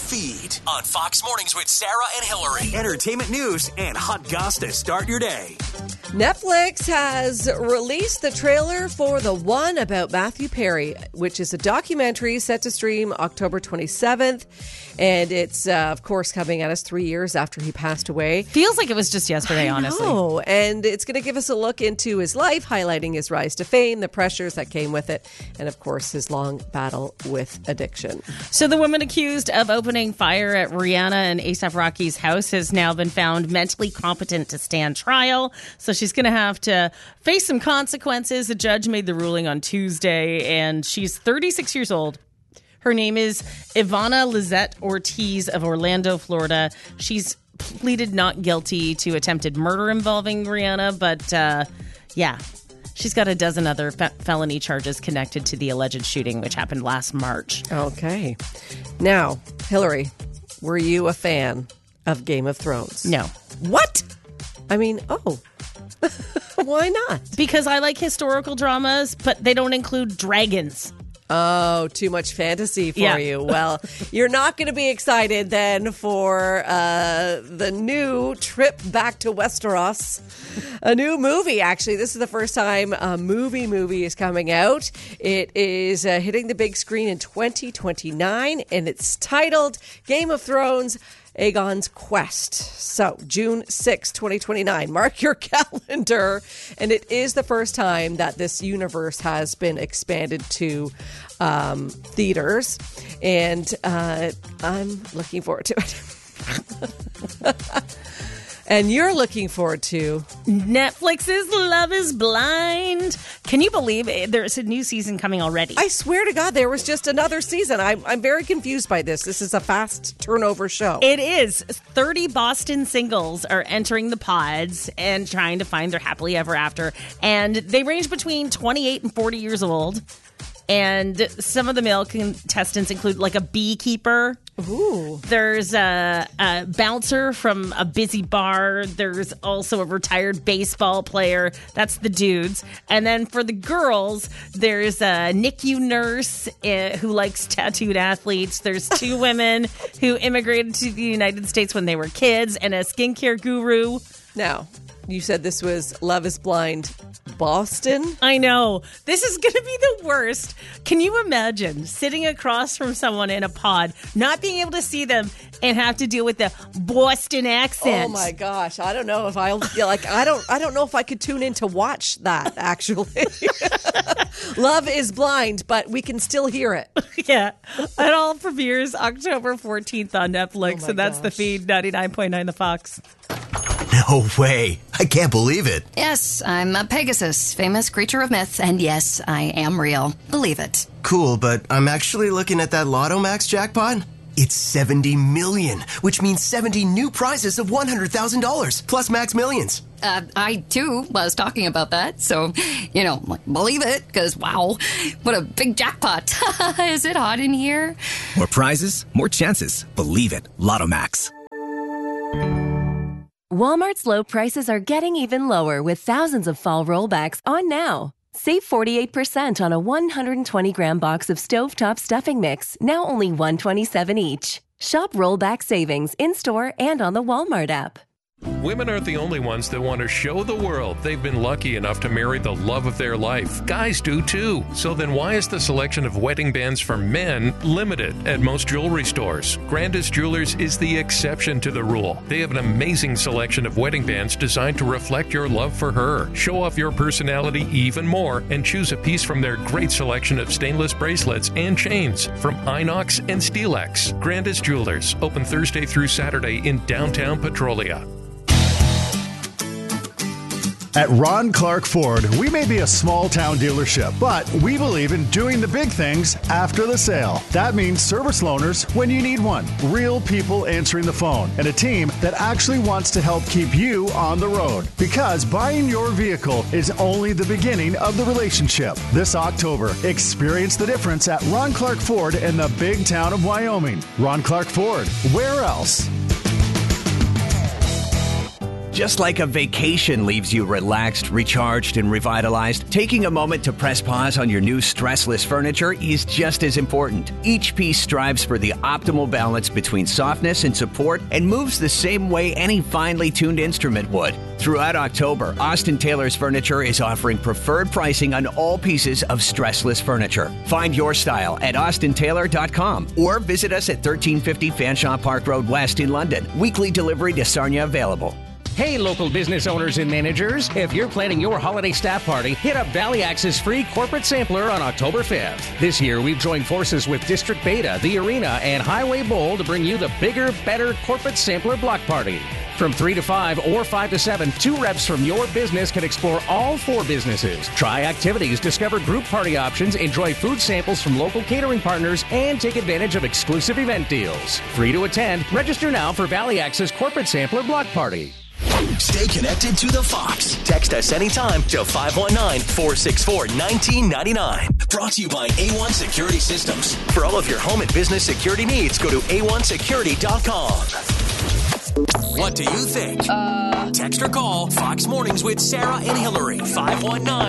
feed on Fox Mornings with Sarah and Hillary. Entertainment news and hot goss to start your day. Netflix has released the trailer for The One about Matthew Perry, which is a documentary set to stream October 27th. And it's, of course, coming at us 3 years after he passed away. Feels like it was just yesterday, honestly. Oh, and it's going to give us a look into his life, highlighting his rise to fame, the pressures that came with it, and, of course, his long battle with addiction. So the woman accused of opening fire at Rihanna and A$AP Rocky's house has now been found mentally competent to stand trial. So she's going to have to face some consequences. A judge made the ruling on Tuesday, and she's 36 years old. Her name is Ivana Lizette Ortiz of Orlando, Florida. She's pleaded not guilty to attempted murder involving Rihanna, but she's got a dozen other felony charges connected to the alleged shooting, which happened last March. Okay. Now, Hillary, were you a fan of Game of Thrones? No. What? I mean, why not? Because I like historical dramas, but they don't include dragons. Oh, too much fantasy for you. Well, you're not going to be excited then for the new trip back to Westeros. A new movie, actually. This is the first time a movie is coming out. It is hitting the big screen in 2029, and it's titled Game of Thrones: Aegon's Quest. So, June 6, 2029. Mark your calendar. And it is the first time that this universe has been expanded to theaters. And I'm looking forward to it. And you're looking forward to Netflix's Love is Blind. Can you believe it? There's a new season coming already? I swear to God, there was just another season. I'm very confused by this. This is a fast turnover show. It is. 30 Boston singles are entering the pods and trying to find their happily ever after. And they range between 28 and 40 years old. And some of the male contestants include like a beekeeper. Ooh. There's a bouncer from a busy bar. There's also a retired baseball player. That's the dudes. And then for the girls, there's a NICU nurse who likes tattooed athletes. There's two women who immigrated to the United States when they were kids, and a skincare guru. Now, you said this was Love is Blind Boston? I know. This is going to be the worst. Can you imagine sitting across from someone in a pod, not being able to see them, and have to deal with the Boston accent? Oh my gosh. I don't know if I don't know if I could tune in to watch that, actually. Love is blind, but we can still hear it. Yeah. It all premieres October 14th on Netflix, and that's the feed, 99.9 The Fox. No way. I can't believe it. Yes, I'm a Pegasus, famous creature of myth, and yes, I am real. Believe it. Cool, but I'm actually looking at that Lotto Max jackpot. It's 70 million, which means 70 new prizes of $100,000, plus Max Millions. I, too, was talking about that, so, believe it, because, wow, what a big jackpot. Is it hot in here? More prizes, more chances. Believe it. Lotto Max. Walmart's low prices are getting even lower with thousands of fall rollbacks on now. Save 48% on a 120-gram box of Stovetop stuffing mix, now only $127 each. Shop rollback savings in-store and on the Walmart app. Women aren't the only ones that want to show the world they've been lucky enough to marry the love of their life. Guys do too. So then why is the selection of wedding bands for men limited at most jewelry stores? Grandis Jewelers is the exception to the rule. They have an amazing selection of wedding bands designed to reflect your love for her. Show off your personality even more and choose a piece from their great selection of stainless bracelets and chains from Inox and Stelex. Grandis Jewelers, open Thursday through Saturday in downtown Petrolia. At Ron Clark Ford, we may be a small-town dealership, but we believe in doing the big things after the sale. That means service loaners when you need one, real people answering the phone, and a team that actually wants to help keep you on the road. Because buying your vehicle is only the beginning of the relationship. This October, experience the difference at Ron Clark Ford in the big town of Wyoming. Ron Clark Ford, where else? Just like a vacation leaves you relaxed, recharged, and revitalized, taking a moment to press pause on your new stressless furniture is just as important. Each piece strives for the optimal balance between softness and support and moves the same way any finely tuned instrument would. Throughout October, Austin Taylor's Furniture is offering preferred pricing on all pieces of stressless furniture. Find your style at austintaylor.com or visit us at 1350 Fanshawe Park Road West in London. Weekly delivery to Sarnia available. Hey, local business owners and managers. If you're planning your holiday staff party, hit up Valley Axe's free corporate sampler on October 5th. This year, we've joined forces with District Beta, The Arena, and Highway Bowl to bring you the bigger, better corporate sampler block party. From 3 to 5 or 5 to 7, 2 reps from your business can explore all 4 businesses. Try activities, discover group party options, enjoy food samples from local catering partners, and take advantage of exclusive event deals. Free to attend. Register now for Valley Axe's corporate sampler block party. Stay connected to the Fox. Text us anytime to 519-464-1999. Brought to you by A1 Security Systems. For all of your home and business security needs, go to a1security.com. What do you think? Text or call Fox Mornings with Sarah and Hillary. 519